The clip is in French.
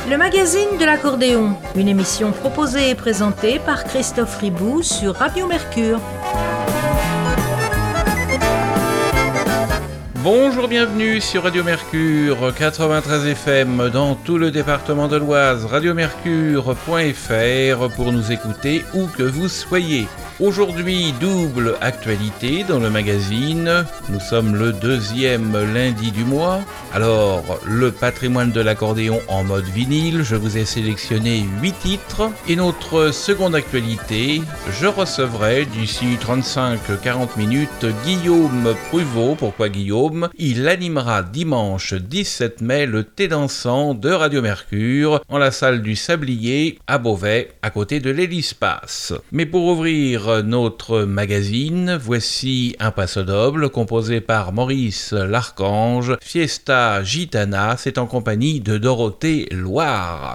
Le magazine de l'accordéon, une émission proposée et présentée par Christophe Ribou sur Radio Mercure. Bonjour, bienvenue sur Radio Mercure 93 FM dans tout le département de l'Oise, radiomercure.fr pour nous écouter où que vous soyez. Aujourd'hui, double actualité dans le magazine. Nous sommes le 2e lundi du mois. Alors, le patrimoine de l'accordéon en mode vinyle, je vous ai sélectionné 8 titres. Et notre seconde actualité, je recevrai d'ici 35-40 minutes Guillaume Pruvot. Pourquoi Guillaume ? Il animera dimanche 17 mai le thé dansant de Radio Mercure en la salle du Sablier à Beauvais, à côté de l'Hélice-Passe. Mais pour ouvrir notre magazine, voici un passo doble composé par Maurice l'Archange, Fiesta Gitana, c'est en compagnie de Dorothée Loire.